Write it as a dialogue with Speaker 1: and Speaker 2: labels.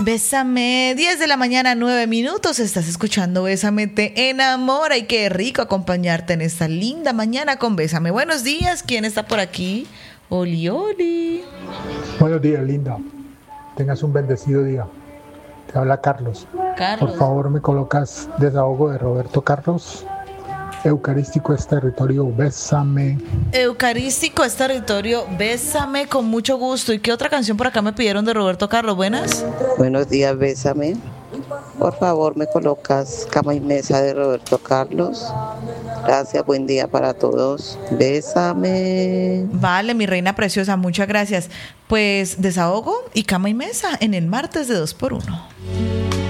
Speaker 1: Bésame, 10 de la mañana, 9 minutos. Estás escuchando Bésame, te enamora. Y qué rico acompañarte en esta linda mañana con Bésame. Buenos días, ¿quién está por aquí? Oli, oli.
Speaker 2: Buenos días, linda. Tengas un bendecido día. Te habla Carlos. Por favor, me colocas Desahogo de Roberto Carlos. Eucarístico es territorio, bésame.
Speaker 1: Eucarístico es territorio, bésame, con mucho gusto. ¿Y qué otra canción por acá me pidieron de Roberto Carlos? Buenas.
Speaker 3: Buenos días, bésame. Por favor, me colocas Cama y Mesa de Roberto Carlos. Gracias, buen día para todos. Bésame.
Speaker 1: Vale, mi reina preciosa, muchas gracias. Pues Desahogo y Cama y Mesa en el martes de 2x1.